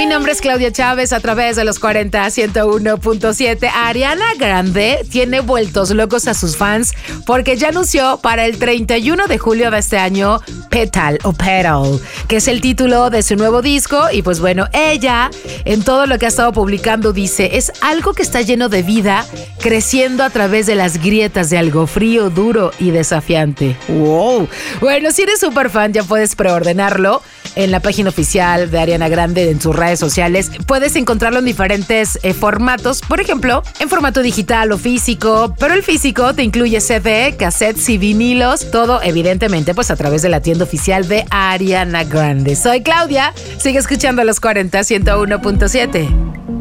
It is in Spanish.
Mi nombre es Claudia Chávez a través de los 40 101.7. Ariana Grande tiene vueltos locos a sus fans porque ya anunció para el 31 de julio de este año Petal, que es el título de su nuevo disco. Y pues bueno, ella en todo lo que ha estado publicando dice, es algo que está lleno de vida, creciendo a través de las grietas de algo frío, duro y desafiante. ¡Wow! Bueno, si eres súper fan ya puedes preordenarlo en la página oficial de Ariana Grande en sus redes sociales. Puedes encontrarlo en diferentes formatos, por ejemplo, en formato digital o físico, pero el físico te incluye CD, cassettes y vinilos, todo evidentemente pues a través de la tienda oficial de Ariana Grande. Soy Claudia, sigue escuchando los 40 101.7.